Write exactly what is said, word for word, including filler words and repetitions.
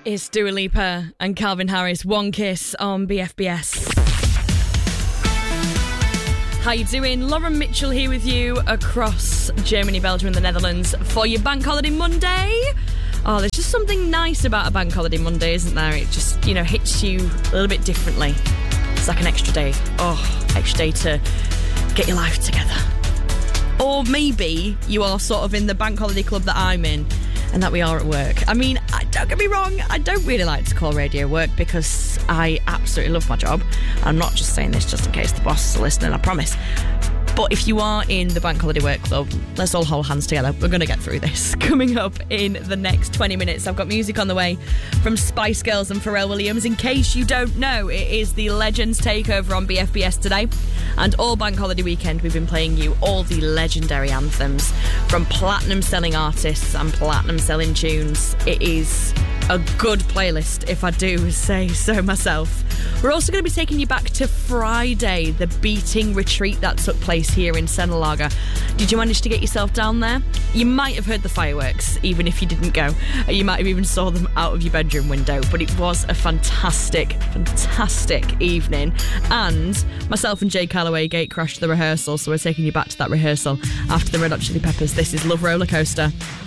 It's Dua Lipa and Calvin Harris, One Kiss on B F B S. How you doing? Lauren Mitchell here with you across Germany, Belgium and the Netherlands for your Bank Holiday Monday. Oh, there's just something nice about a Bank Holiday Monday, isn't there? It just, you know, hits you a little bit differently. It's like an extra day. Oh, extra day to get your life together. Or maybe you are sort of in the Bank Holiday Club that I'm in and that we are at work. I mean, I, don't get me wrong, I don't really like to call radio work because I absolutely love my job. I'm not just saying this just in case the boss is listening, I promise. But if you are in the Bank Holiday Work Club, let's all hold hands together. We're going to get through this. Coming up in the next twenty minutes, I've got music on the way from Spice Girls and Pharrell Williams. In case you don't know, it is the Legends Takeover on B F B S today. And all Bank Holiday weekend, we've been playing you all the legendary anthems from platinum-selling artists and platinum-selling tunes. It is a good playlist, if I do say so myself. We're also going to be taking you back to Friday, the beating retreat that took place here in Senelager. Did you manage to get yourself down there? You might have heard the fireworks, even if you didn't go. You might have even saw them out of your bedroom window. But it was a fantastic, fantastic evening. And myself and Jay Calloway gate crashed the rehearsal, so we're taking you back to that rehearsal after the Red Hot Chili Peppers. This is Love Roller Coaster.